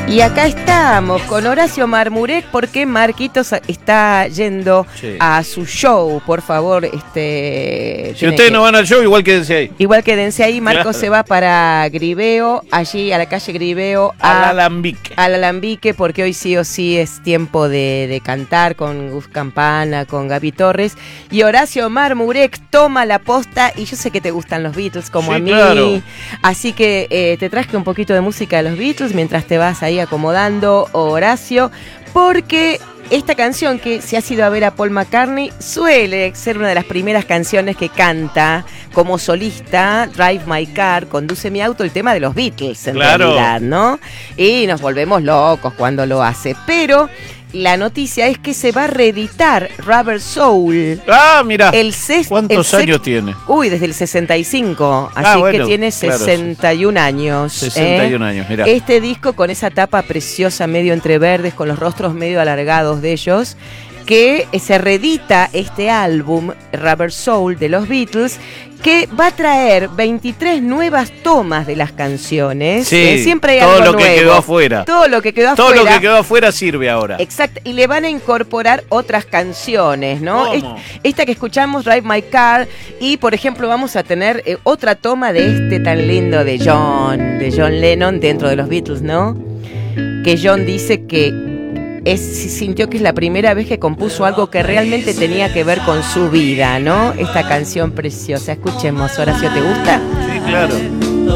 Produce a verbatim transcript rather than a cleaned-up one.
Y acá estamos con Horacio Marmurek porque Marquitos está yendo sí. a su show. Por favor, este. Si ustedes que... no van al show, igual quédense ahí. Igual quédense ahí. Marco claro. se va para Griveo, allí a la calle Griveo. Al Alambique. Al Alambique, porque hoy sí o sí es tiempo de, de cantar con Gus Campana, con Gaby Torres. Y Horacio Marmurek toma la posta. Y yo sé que te gustan los Beatles como sí, a mí. Claro. Así que eh, te traje un poquito de música de los Beatles mientras te vas ahí acomodando, Horacio, porque esta canción que si has ido a ver a Paul McCartney suele ser una de las primeras canciones que canta como solista. Drive My Car, Conduce Mi Auto, el tema de los Beatles en claro. realidad, ¿no? Y nos volvemos locos cuando lo hace, pero la noticia es que se va a reeditar Rubber Soul. Ah, mira. El sexto, ¿Cuántos el años sex... tiene? Uy, desde el sesenta y cinco. Así ah, bueno, que tiene sesenta y un claro. años. sesenta y un ¿eh? años, mira. Este disco con esa tapa preciosa, medio entre verdes, con los rostros medio alargados de ellos, que se reedita este álbum, Rubber Soul, de los Beatles, que va a traer veintitrés nuevas tomas de las canciones. Sí, eh, siempre hay todo algo lo nuevo. que quedó afuera. Todo lo que quedó todo afuera. Todo lo que quedó afuera sirve ahora. Exacto, y le van a incorporar otras canciones, ¿no? ¿Cómo? Esta que escuchamos, Drive My Car, y por ejemplo vamos a tener eh, otra toma de este tan lindo de John, de John Lennon dentro de los Beatles, ¿no? Que John dice que es, sintió que es la primera vez que compuso algo que realmente tenía que ver con su vida, ¿no? Esta canción preciosa. Escuchemos, Horacio, ¿te gusta? Sí, claro.